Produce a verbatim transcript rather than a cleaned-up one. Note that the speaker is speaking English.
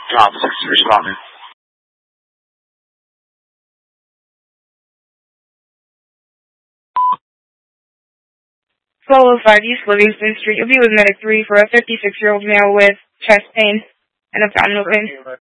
Drop six responding. Solo five East Livingston Street. You'll be with Medic three for a fifty-six-year-old male with chest pain and abdominal pain.